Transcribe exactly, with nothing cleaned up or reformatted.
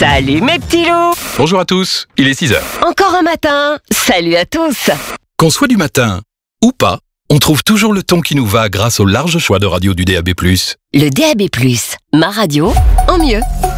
Salut mes petits loups. Bonjour à tous, il est six heures. Encore un matin. Salut à tous. Qu'on soit du matin ou pas, on trouve toujours le ton qui nous va grâce au large choix de radio du D A B plus. Le D A B plus, ma radio en mieux.